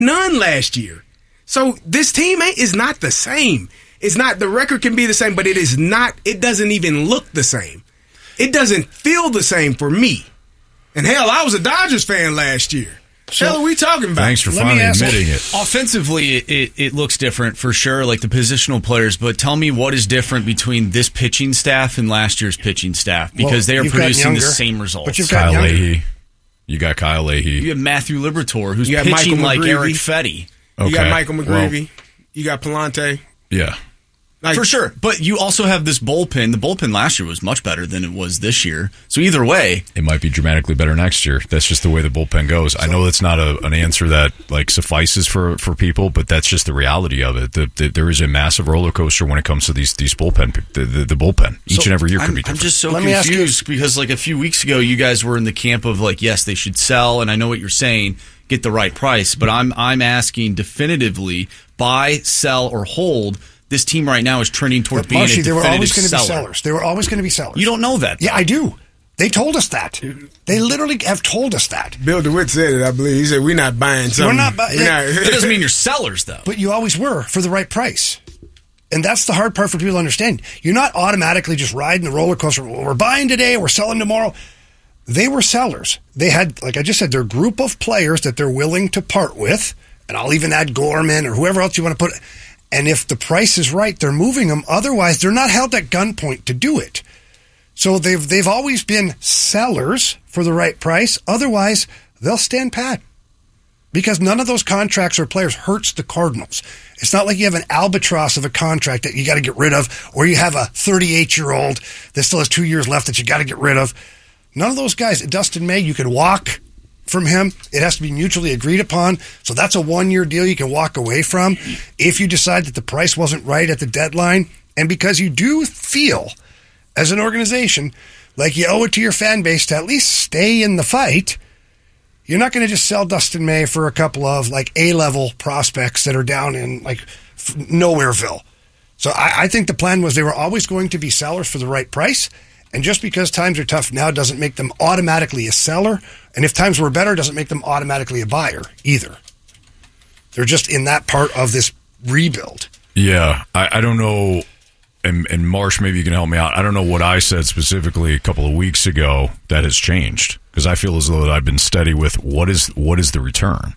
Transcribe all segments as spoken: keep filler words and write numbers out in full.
None last year. So this team ain't, is not the same. It's not, the record can be the same, but it is not, it doesn't even look the same. It doesn't feel the same for me. And hell, I was a Dodgers fan last year. So, hell are we talking about? Thanks for finally admitting it. Offensively, it, it, it looks different for sure, like the positional players, but tell me what is different between this pitching staff and last year's pitching staff, because well, they are producing younger, the same results. But you've Kyle got Leahy. You got Kyle Leahy. You have Matthew Liberatore, who's You got pitching Michael like McGreevy. Eric Fetty. Okay. You got Michael McGreevy. Well, you got Palante. yeah. Like, For sure. But you also have this bullpen. The bullpen last year was much better than it was this year. So either way, It might be dramatically better next year. That's just the way the bullpen goes. I know that's not a, an answer that like suffices for, for people, but that's just the reality of it. The, the, there is a massive roller coaster when it comes to these these bullpen. The, the, the bullpen each So and every year I'm, could be I'm different. just so Let me ask you- confused because like a few weeks ago, you guys were in the camp of like, yes, they should sell, and I know what you're saying, get the right price. But I'm I'm asking definitively, buy, sell, or hold. This team right now is trending toward But being Marshy, a they were definitive always going to be seller. sellers. They were always going to be sellers. You don't know that. Yeah, I do. They told us that. They literally have told us that. Bill DeWitt said it, I believe. He said, we're not buying something. not buy- We're not- That doesn't mean you're sellers, though. But you always were for the right price. And that's the hard part for people to understand. You're not automatically just riding the roller coaster. Well, we're buying today, we're selling tomorrow. They were sellers. They had, like I just said, their group of players that they're willing to part with. And I'll even add Gorman or whoever else you want to put. And if the price is right, they're moving them. Otherwise, they're not held at gunpoint to do it. So they've they've always been sellers for the right price. Otherwise, they'll stand pat. Because none of those contracts or players hurts the Cardinals. It's not like you have an albatross of a contract that you got to get rid of, or you have a thirty-eight-year-old that still has two years left that you got to get rid of. None of those guys. Dustin May, you can walk from him. It has to be mutually agreed upon. So that's a one-year deal you can walk away from if you decide that the price wasn't right at the deadline. And because you do feel, as an organization, like you owe it to your fan base to at least stay in the fight, you're not going to just sell Dustin May for a couple of like A-level prospects that are down in like Nowhereville. So I, I think the plan was they were always going to be sellers for the right price. And just because times are tough now doesn't make them automatically a seller. And if times were better, doesn't make them automatically a buyer either. They're just in that part of this rebuild. Yeah, I, I don't know. And, and Marsh, maybe you can help me out. I don't know what I said specifically a couple of weeks ago that has changed, because I feel as though that I've been steady with what is what is the return.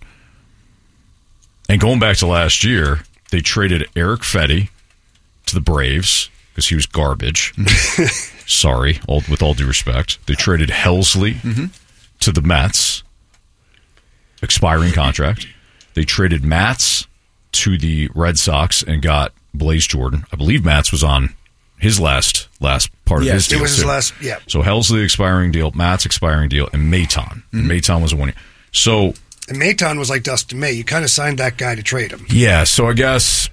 And going back to last year, they traded Eric Fetty to the Braves because he was garbage. Sorry, all, with all due respect. They traded Helsley mm-hmm. to the Mets, expiring contract. They traded Matz to the Red Sox and got Blaze Jordan. I believe Matz was on his last last part yes, of his deal. It was his too. last, yeah. So Helsley expiring deal, Matz expiring deal, and Maton. Mm-hmm. And Maton was a one year. So And Maton was like Dustin May. You kind of signed that guy to trade him. yeah, so I guess,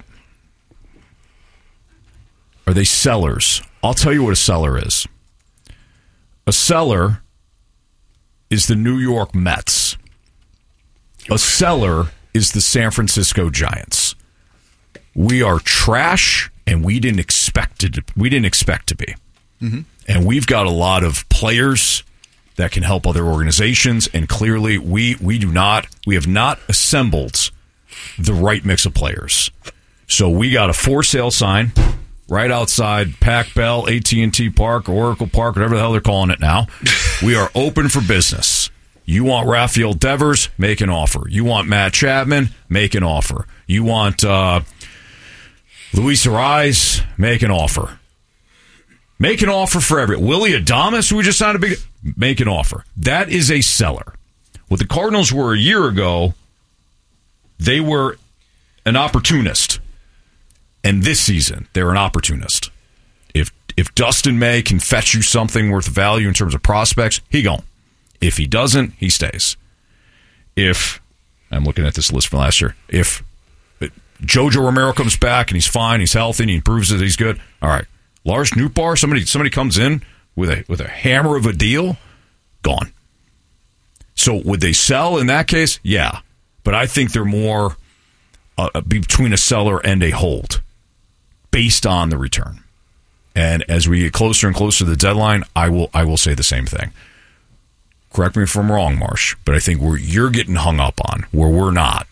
are they sellers? I'll tell you what a seller is. A seller is the New York Mets. A seller is the San Francisco Giants. We are trash, and we didn't expect it. To, we didn't expect to be. Mm-hmm. And we've got a lot of players that can help other organizations, and clearly we we do not. We have not assembled the right mix of players. So we got a for sale sign right outside Pac Bell, A T and T Park, Oracle Park, whatever the hell they're calling it now. We are open for business. You want Rafael Devers? Make an offer. You want Matt Chapman? Make an offer. You want uh, Luis Ariz? Make an offer. Make an offer for every. Willie Adames, who we just signed a big. Make an offer. That is a seller. What the Cardinals were a year ago, they were an opportunist. And this season, they're an opportunist. If if Dustin May can fetch you something worth value in terms of prospects, he gone. If he doesn't, he stays. If, I'm looking at this list from last year, if Jojo Romero comes back and he's fine, he's healthy, and he proves that he's good, all right. Lars Nootbaar, somebody somebody comes in with a with a hammer of a deal, gone. So would they sell in that case? Yeah. But I think they're more uh, between a seller and a hold based on the return. And as we get closer and closer to the deadline, I will I will say the same thing. Correct me if I'm wrong, Marsh, but I think where you're getting hung up on, where we're not,